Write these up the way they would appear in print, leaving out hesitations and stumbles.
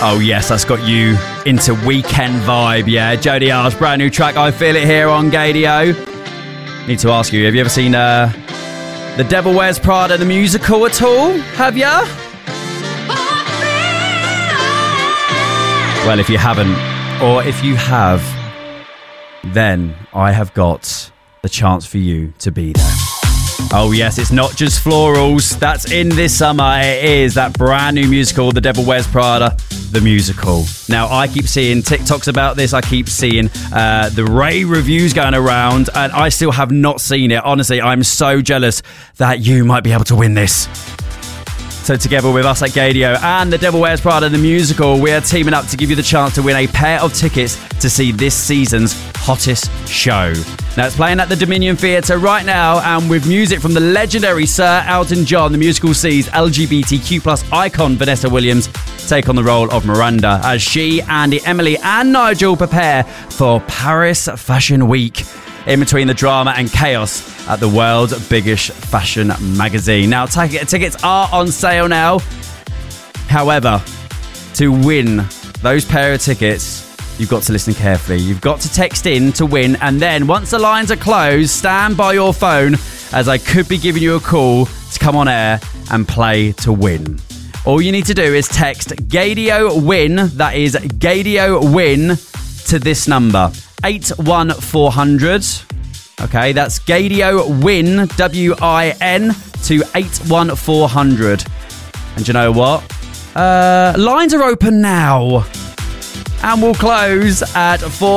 Oh yes, that's got you into weekend vibe, yeah. Jody R's brand new track, I Feel It, here on Gaydio. Need to ask you, have you ever seen The Devil Wears Prada, the musical at all? Have ya? Well, if you haven't, or if you have, then I have got the chance for you to be there. Oh yes, it's not just florals. That's in this summer. It is that brand new musical, The Devil Wears Prada, the musical. Now, I keep seeing TikToks about this. I keep seeing the rave reviews going around, and I still have not seen it. Honestly, I'm so jealous that you might be able to win this. So together with us at Gaydio and The Devil Wears Prada, the musical, we are teaming up to give you the chance to win a pair of tickets to see this season's hottest show. Now, it's playing at the Dominion Theatre right now, and with music from the legendary Sir Elton John, the musical sees LGBTQ+ icon Vanessa Williams take on the role of Miranda as she, Andy, Emily and Nigel prepare for Paris Fashion Week, in between the drama and chaos at the world's biggest fashion magazine. Now, tickets are on sale now. However, to win those pair of tickets, you've got to listen carefully. You've got to text in to win, and then once the lines are closed, stand by your phone, as I could be giving you a call to come on air and play to win. All you need to do is text Gaydio WIN, that is Gaydio WIN, to this number, 81400. Okay, that's Gaydio WIN, WIN, to 81400. And you know what? Lines are open now. And we'll close at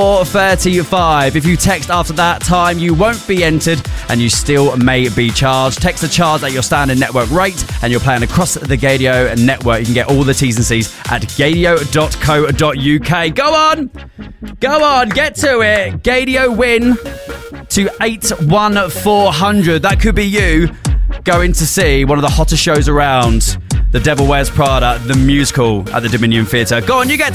4:35. If you text after that time, you won't be entered and you still may be charged. Text the charge at your standard network rate and you're playing across the Gaydio network. You can get all the T's and C's at gaydio.co.uk. Go on, get to it. Gaydio WIN to 81400. That could be you going to see one of the hottest shows around, The Devil Wears Prada, the musical at the Dominion Theatre. Go on, you get to